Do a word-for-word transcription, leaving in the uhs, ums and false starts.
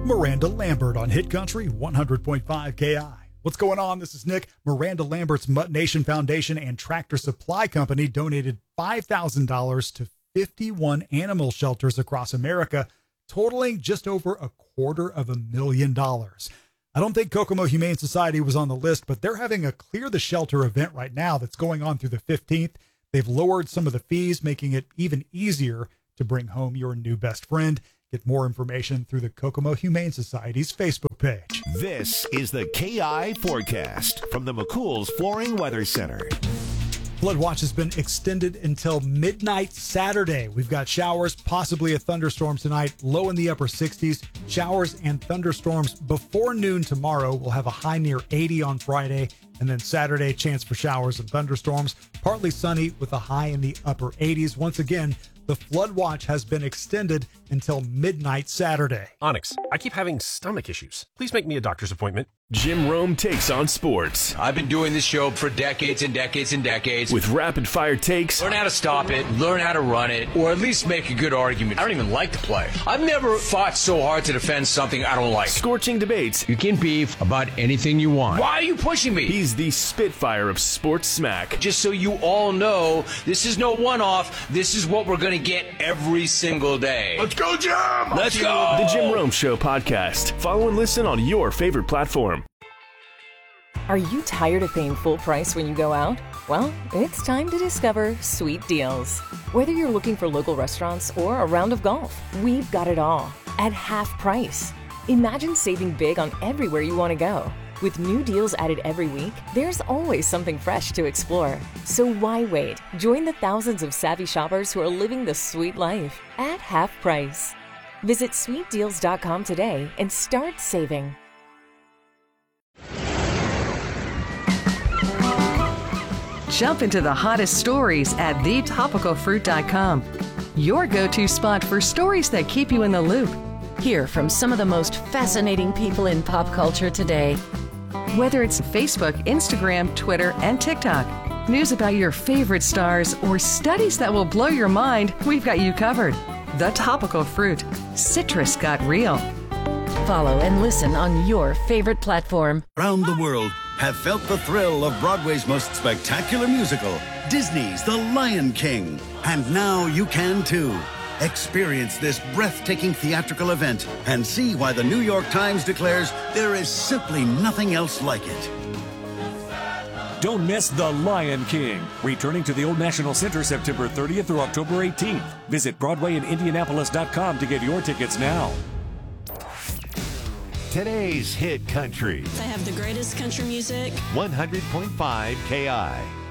Miranda Lambert on Hit Country one hundred point five K I. What's going on? This is Nick. Miranda Lambert's Mutt Nation Foundation and Tractor Supply Company donated five thousand dollars to fifty-one animal shelters across America, totaling just over a quarter of a million dollars. I don't think Kokomo Humane Society was on the list, but they're having a Clear the Shelter event right now that's going on through the fifteenth. They've lowered some of the fees, making it even easier to bring home your new best friend. Get more information through the Kokomo Humane Society's Facebook page. This is the K I Forecast from the McCool's Flooring Weather Center. Flood watch has been extended until midnight Saturday. We've got showers, possibly a thunderstorm tonight, low in the upper sixties. Showers and thunderstorms before noon tomorrow. We'll have a high near eighty on Friday. And then Saturday, chance for showers and thunderstorms. Partly sunny with a high in the upper eighties. Once again, the flood watch has been extended until midnight Saturday. Onyx, I keep having stomach issues. Please make me a doctor's appointment. Jim Rome takes on sports. I've been doing this show for decades and decades and decades. With rapid fire takes. Learn how to stop it, learn how to run it, or at least make a good argument. I don't even like to play. I've never fought so hard to defend something I don't like. Scorching debates. You can beef about anything you want. Why are you pushing me? He's the Spitfire of sports smack. Just so you all know, this is no one-off. This is what we're going to get every single day. Let's go, Jim! Let's go! The Jim Rome Show podcast. Follow and listen on your favorite platform. Are you tired of paying full price when you go out? Well, it's time to discover Sweet Deals. Whether you're looking for local restaurants or a round of golf, we've got it all at half price. Imagine saving big on everywhere you want to go. With new deals added every week, there's always something fresh to explore. So why wait? Join the thousands of savvy shoppers who are living the sweet life at half price. Visit sweet deals dot com today and start saving. Jump into the hottest stories at the topical fruit dot com. Your go-to spot for stories that keep you in the loop. Hear from some of the most fascinating people in pop culture today. Whether it's Facebook, Instagram, Twitter, and TikTok, news about your favorite stars, or studies that will blow your mind, we've got you covered. The Topical Fruit. Citrus got real. Follow and listen on your favorite platform. Around the world have felt the thrill of Broadway's most spectacular musical, Disney's The Lion King. And now you can too. Experience this breathtaking theatrical event and see why the New York Times declares there is simply nothing else like it. Don't miss The Lion King, returning to the Old National Center September thirtieth through October eighteenth. Visit Broadway in Indianapolis dot com to get your tickets now. Today's Hit Country. I have the greatest country music. one hundred point five K I.